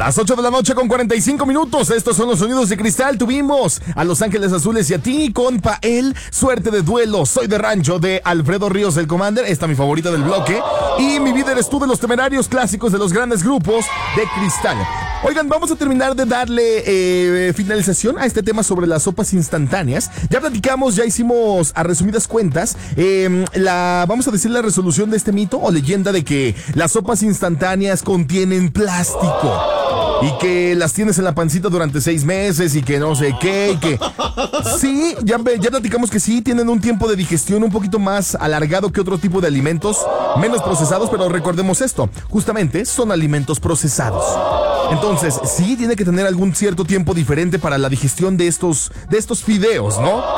Las 8 de la noche con 45 minutos. Estos son los sonidos de Cristal. Tuvimos a Los Ángeles Azules y a ti, compa, el Suerte de Duelo. Soy de Rancho de Alfredo Ríos, el Commander. Esta mi favorita del bloque. Y Mi Vida Eres Tú de Los Temerarios, clásicos de los grandes grupos de Cristal. Oigan, vamos a terminar de darle finalización a este tema sobre las sopas instantáneas. Ya platicamos, ya hicimos a resumidas cuentas vamos a decir la resolución de este mito o leyenda de que las sopas instantáneas contienen plástico y que las tienes en la pancita durante 6 meses y que no sé qué, y que sí, ya platicamos que sí tienen un tiempo de digestión un poquito más alargado que otro tipo de alimentos menos procesados, pero recordemos esto, justamente son alimentos procesados. Entonces, sí tiene que tener algún cierto tiempo diferente para la digestión de estos fideos,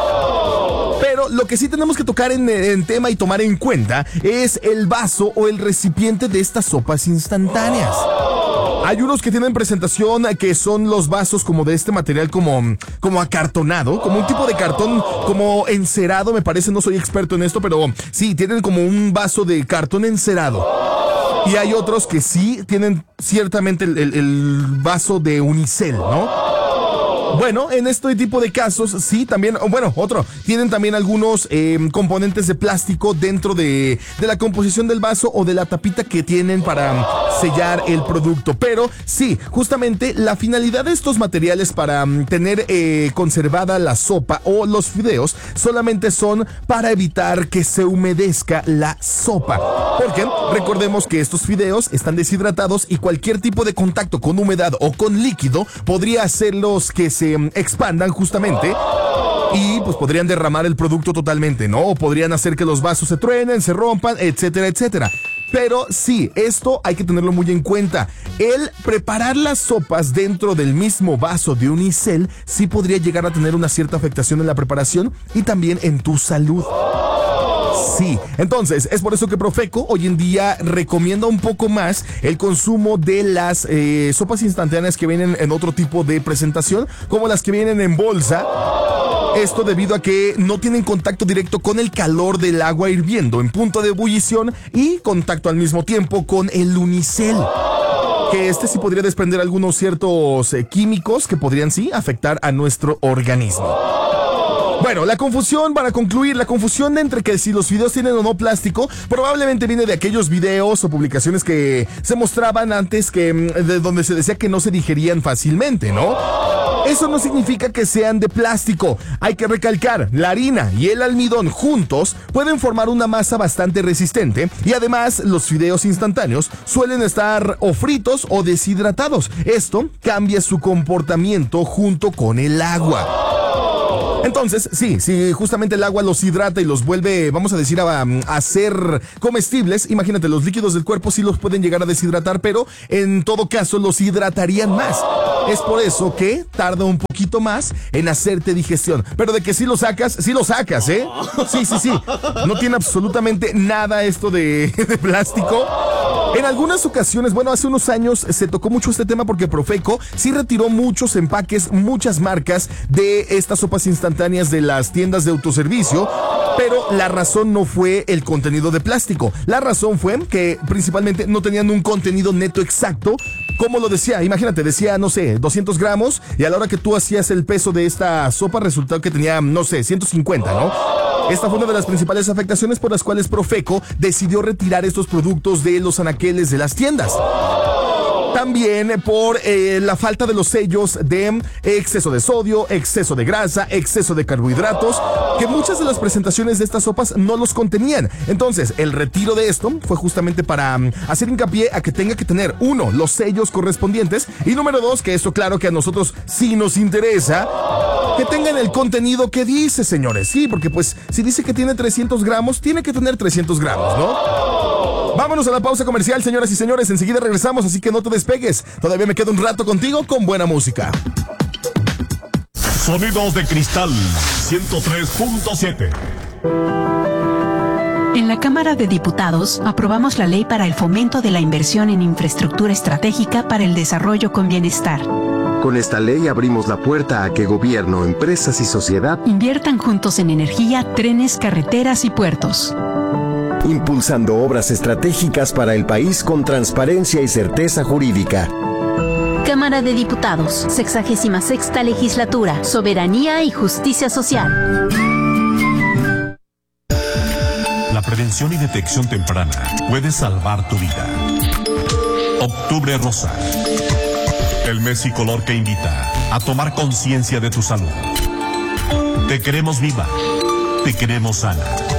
¿no? Pero lo que sí tenemos que tocar en tema y tomar en cuenta es el vaso o el recipiente de estas sopas instantáneas. Hay unos que tienen presentación que son los vasos como de este material como acartonado, como un tipo de cartón como encerado, me parece, no soy experto en esto, pero sí, tienen como un vaso de cartón encerado. Y hay otros que sí tienen ciertamente el vaso de unicel, ¿no? Bueno, en este tipo de casos, sí, también, tienen también algunos componentes de plástico dentro de la composición del vaso o de la tapita que tienen para sellar el producto. Pero sí, justamente la finalidad de estos materiales para tener conservada la sopa o los fideos solamente son para evitar que se humedezca la sopa. Porque recordemos que estos fideos están deshidratados y cualquier tipo de contacto con humedad o con líquido podría hacerlos que se expandan justamente y pues podrían derramar el producto totalmente, ¿no? O podrían hacer que los vasos se truenen, se rompan, etcétera, etcétera. Pero sí, esto hay que tenerlo muy en cuenta. El preparar las sopas dentro del mismo vaso de unicel sí podría llegar a tener una cierta afectación en la preparación y también en tu salud. Sí, entonces es por eso que Profeco hoy en día recomienda un poco más el consumo de las sopas instantáneas que vienen en otro tipo de presentación, como las que vienen en bolsa. Esto debido a que no tienen contacto directo con el calor del agua hirviendo en punto de ebullición y contacto al mismo tiempo con el unicel. Que sí podría desprender algunos ciertos químicos que podrían sí afectar a nuestro organismo. Bueno, la confusión, para concluir, la confusión entre que si los videos tienen o no plástico, probablemente viene de aquellos videos o publicaciones que se mostraban antes de donde se decía que no se digerían fácilmente, ¿no? Eso no significa que sean de plástico. Hay que recalcar, la harina y el almidón juntos pueden formar una masa bastante resistente y además los fideos instantáneos suelen estar o fritos o deshidratados. Esto cambia su comportamiento junto con el agua. Entonces, sí, justamente el agua los hidrata y los vuelve, vamos a decir, a ser comestibles. Imagínate, los líquidos del cuerpo sí los pueden llegar a deshidratar, pero en todo caso los hidratarían más. Es por eso que tarda un poquito más en hacerte digestión. Pero de que sí lo sacas, ¿eh? Sí. No tiene absolutamente nada esto de plástico. En algunas ocasiones, hace unos años se tocó mucho este tema porque Profeco sí retiró muchos empaques, muchas marcas de estas sopas instantáneas de las tiendas de autoservicio, pero la razón no fue el contenido de plástico. La razón fue que principalmente no tenían un contenido neto exacto, como lo decía. Imagínate, decía, 200 gramos, y a la hora que tú hacías el peso de esta sopa resultó que tenía, 150, ¿no? Esta fue una de las principales afectaciones por las cuales Profeco decidió retirar estos productos de los anaqueles de las tiendas. También por la falta de los sellos de exceso de sodio, exceso de grasa, exceso de carbohidratos, que muchas de las presentaciones de estas sopas no los contenían. Entonces, el retiro de esto fue justamente para hacer hincapié a que tenga que tener, 1, los sellos correspondientes, y número 2, que esto claro que a nosotros sí nos interesa, que tengan el contenido que dice, señores. Sí, porque pues si dice que tiene 300 gramos, tiene que tener 300 gramos, ¿no? Vámonos a la pausa comercial, señoras y señores. Enseguida regresamos, así que no te despegues. Todavía me quedo un rato contigo con buena música. Sonidos de Cristal 103.7. En la Cámara de Diputados aprobamos la ley para el fomento de la inversión en infraestructura estratégica para el desarrollo con bienestar. Con esta ley abrimos la puerta a que gobierno, empresas y sociedad inviertan juntos en energía, trenes, carreteras y puertos. Impulsando obras estratégicas para el país con transparencia y certeza jurídica. Cámara de Diputados, 66ª Legislatura, Soberanía y Justicia Social. La prevención y detección temprana puede salvar tu vida. Octubre Rosa. El mes y color que invita a tomar conciencia de tu salud. Te queremos viva. Te queremos sana.